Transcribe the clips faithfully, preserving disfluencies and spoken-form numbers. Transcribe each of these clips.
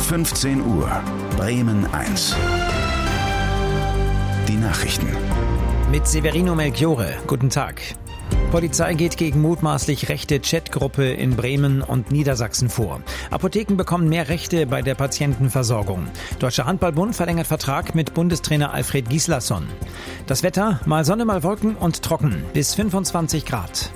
fünfzehn Uhr, Bremen eins. Die Nachrichten. Mit Severino Melchiorre. Guten Tag. Polizei geht gegen mutmaßlich rechte Chatgruppe in Bremen und Niedersachsen vor. Apotheken bekommen mehr Rechte bei der Patientenversorgung. Deutscher Handballbund verlängert Vertrag mit Bundestrainer Alfred Gislason. Das Wetter, mal Sonne, mal Wolken und trocken, bis fünfundzwanzig Grad.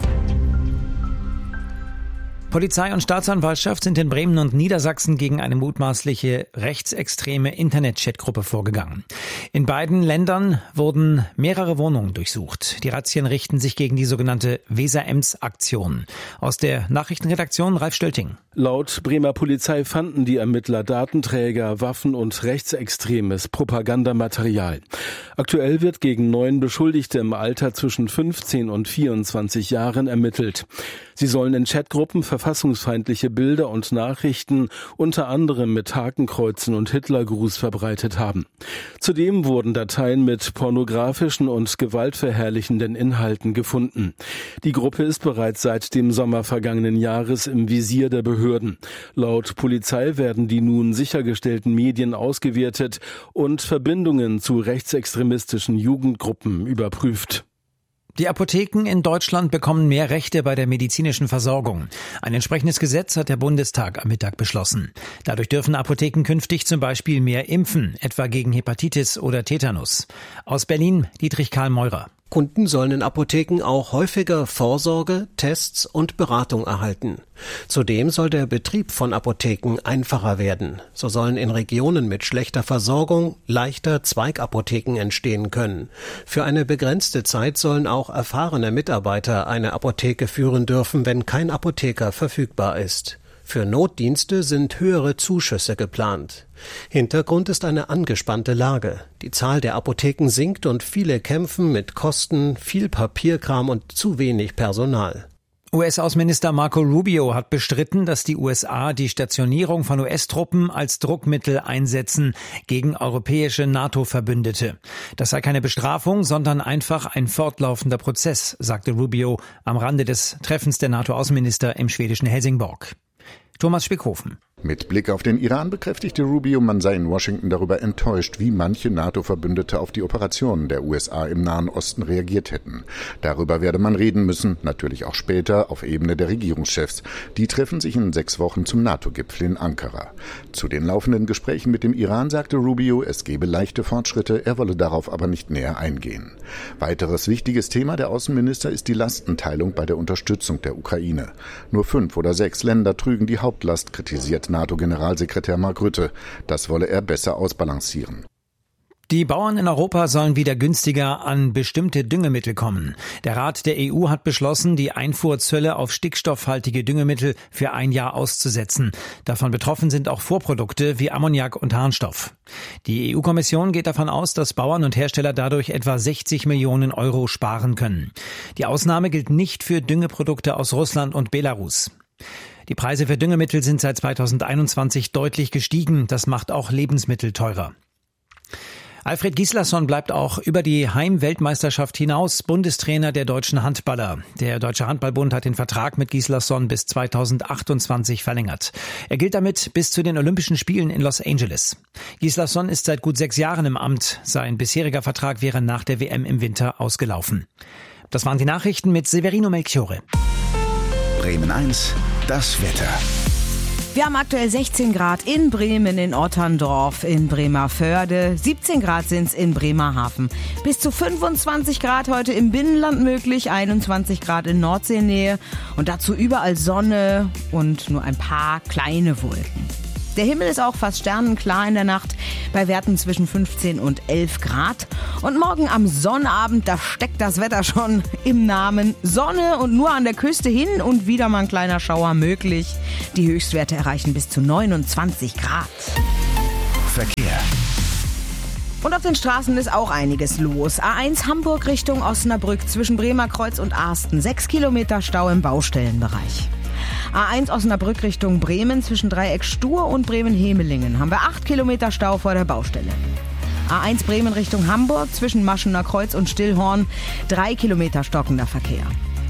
Polizei und Staatsanwaltschaft sind in Bremen und Niedersachsen gegen eine mutmaßliche rechtsextreme Internet-Chatgruppe vorgegangen. In beiden Ländern wurden mehrere Wohnungen durchsucht. Die Razzien richten sich gegen die sogenannte Weser-Ems-Aktion. Aus der Nachrichtenredaktion Ralf Stölting. Laut Bremer Polizei fanden die Ermittler Datenträger, Waffen und rechtsextremes Propagandamaterial. Aktuell wird gegen neun Beschuldigte im Alter zwischen fünfzehn und vierundzwanzig Jahren ermittelt. Sie sollen in Chatgruppen verfassungsfeindliche Bilder und Nachrichten unter anderem mit Hakenkreuzen und Hitlergruß verbreitet haben. Zudem wurden Dateien mit pornografischen und gewaltverherrlichenden Inhalten gefunden. Die Gruppe ist bereits seit dem Sommer vergangenen Jahres im Visier der Behörden. Laut Polizei werden die nun sichergestellten Medien ausgewertet und Verbindungen zu rechtsextremistischen Jugendgruppen überprüft. Die Apotheken in Deutschland bekommen mehr Rechte bei der medizinischen Versorgung. Ein entsprechendes Gesetz hat der Bundestag am Mittag beschlossen. Dadurch dürfen Apotheken künftig zum Beispiel mehr impfen, etwa gegen Hepatitis oder Tetanus. Aus Berlin Dietrich Karl Meurer. Kunden sollen in Apotheken auch häufiger Vorsorge, Tests und Beratung erhalten. Zudem soll der Betrieb von Apotheken einfacher werden. So sollen in Regionen mit schlechter Versorgung leichter Zweigapotheken entstehen können. Für eine begrenzte Zeit sollen auch erfahrene Mitarbeiter eine Apotheke führen dürfen, wenn kein Apotheker verfügbar ist. Für Notdienste sind höhere Zuschüsse geplant. Hintergrund ist eine angespannte Lage. Die Zahl der Apotheken sinkt und viele kämpfen mit Kosten, viel Papierkram und zu wenig Personal. U S-Außenminister Marco Rubio hat bestritten, dass die U S A die Stationierung von U S-Truppen als Druckmittel einsetzen gegen europäische NATO-Verbündete. Das sei keine Bestrafung, sondern einfach ein fortlaufender Prozess, sagte Rubio am Rande des Treffens der NATO-Außenminister im schwedischen Helsingborg. Thomas Spickhofen. Mit Blick auf den Iran bekräftigte Rubio, man sei in Washington darüber enttäuscht, wie manche NATO-Verbündete auf die Operationen der U S A im Nahen Osten reagiert hätten. Darüber werde man reden müssen, natürlich auch später auf Ebene der Regierungschefs. Die treffen sich in sechs Wochen zum NATO-Gipfel in Ankara. Zu den laufenden Gesprächen mit dem Iran sagte Rubio, es gebe leichte Fortschritte, er wolle darauf aber nicht näher eingehen. Weiteres wichtiges Thema der Außenminister ist die Lastenteilung bei der Unterstützung der Ukraine. Nur fünf oder sechs Länder trügen die Hauptlast, kritisiert NATO-Generalsekretär Mark Rutte. Das wolle er besser ausbalancieren. Die Bauern in Europa sollen wieder günstiger an bestimmte Düngemittel kommen. Der Rat der E U hat beschlossen, die Einfuhrzölle auf stickstoffhaltige Düngemittel für ein Jahr auszusetzen. Davon betroffen sind auch Vorprodukte wie Ammoniak und Harnstoff. Die E U-Kommission geht davon aus, dass Bauern und Hersteller dadurch etwa sechzig Millionen Euro sparen können. Die Ausnahme gilt nicht für Düngeprodukte aus Russland und Belarus. Die Preise für Düngemittel sind seit zweitausendeinundzwanzig deutlich gestiegen. Das macht auch Lebensmittel teurer. Alfred Gislason bleibt auch über die Heimweltmeisterschaft hinaus Bundestrainer der deutschen Handballer. Der Deutsche Handballbund hat den Vertrag mit Gislason bis zweitausendachtundzwanzig verlängert. Er gilt damit bis zu den Olympischen Spielen in Los Angeles. Gislason ist seit gut sechs Jahren im Amt. Sein bisheriger Vertrag wäre nach der W M im Winter ausgelaufen. Das waren die Nachrichten mit Severino Melchiorre. Bremen eins, das Wetter. Wir haben aktuell sechzehn Grad in Bremen, in Otterndorf, in Bremervörde. siebzehn Grad sind es in Bremerhaven. Bis zu fünfundzwanzig Grad heute im Binnenland möglich, einundzwanzig Grad in Nordseenähe. Und dazu überall Sonne und nur ein paar kleine Wolken. Der Himmel ist auch fast sternenklar in der Nacht, bei Werten zwischen fünfzehn und elf Grad. Und morgen am Sonnabend, da steckt das Wetter schon im Namen. Sonne und nur an der Küste hin und wieder mal ein kleiner Schauer möglich. Die Höchstwerte erreichen bis zu neunundzwanzig Grad. Verkehr. Und auf den Straßen ist auch einiges los. A eins Hamburg Richtung Osnabrück zwischen Bremerkreuz und Arsten. Sechs Kilometer Stau im Baustellenbereich. A eins Osnabrück Richtung Bremen zwischen Dreieck Stur und Bremen-Hemelingen haben wir acht Kilometer Stau vor der Baustelle. A eins Bremen Richtung Hamburg zwischen Maschener Kreuz und Stillhorn, drei Kilometer stockender Verkehr.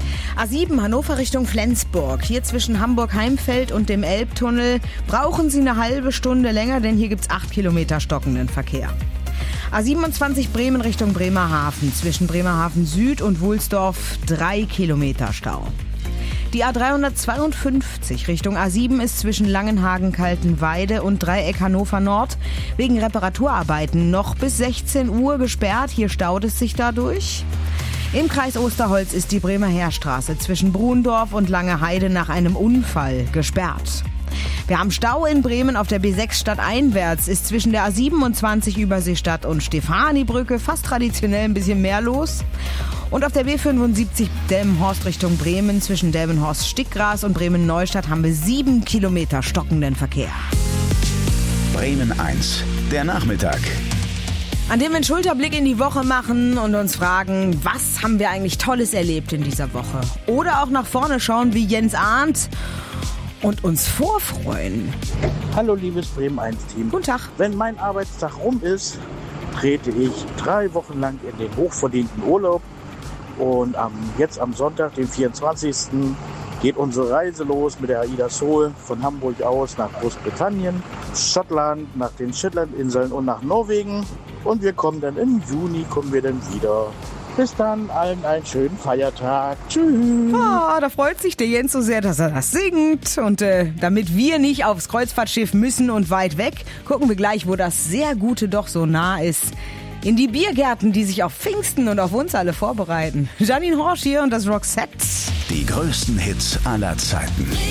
A sieben Hannover Richtung Flensburg. Hier zwischen Hamburg-Heimfeld und dem Elbtunnel brauchen Sie eine halbe Stunde länger, denn hier gibt's acht Kilometer stockenden Verkehr. A siebenundzwanzig Bremen Richtung Bremerhaven. Zwischen Bremerhaven Süd und Wulsdorf drei Kilometer Stau. Die A dreihundertzweiundfünfzig Richtung A sieben ist zwischen Langenhagen-Kaltenweide und Dreieck Hannover Nord wegen Reparaturarbeiten noch bis sechzehn Uhr gesperrt. Hier staut es sich dadurch. Im Kreis Osterholz ist die Bremer Heerstraße zwischen Brundorf und Langeheide nach einem Unfall gesperrt. Wir haben Stau in Bremen auf der B sechs stadteinwärts, ist zwischen der A siebenundzwanzig Überseestadt und Stefanibrücke fast traditionell ein bisschen mehr los. Und auf der B fünfundsiebzig Delmenhorst Richtung Bremen zwischen Delmenhorst-Stickgras und Bremen-Neustadt haben wir sieben Kilometer stockenden Verkehr. Bremen eins, der Nachmittag. An dem wir einen Schulterblick in die Woche machen und uns fragen, was haben wir eigentlich Tolles erlebt in dieser Woche? Oder auch nach vorne schauen wie Jens Arndt und uns vorfreuen. Hallo liebes Bremen eins Team. Guten Tag. Wenn mein Arbeitstag rum ist, trete ich drei Wochen lang in den hochverdienten Urlaub. Und am, jetzt am Sonntag, den vierundzwanzigsten geht unsere Reise los mit der AIDA Soul von Hamburg aus nach Großbritannien, Schottland, nach den Shetlandinseln und nach Norwegen. Und wir kommen dann im Juni, kommen wir dann wieder. Bis dann, allen einen schönen Feiertag. Tschüss. Ah, da freut sich der Jens so sehr, dass er das singt. Und äh, damit wir nicht aufs Kreuzfahrtschiff müssen und weit weg, gucken wir gleich, wo das sehr Gute doch so nah ist. In die Biergärten, die sich auf Pfingsten und auf uns alle vorbereiten. Janine Horsch hier und das Roxette. Die größten Hits aller Zeiten.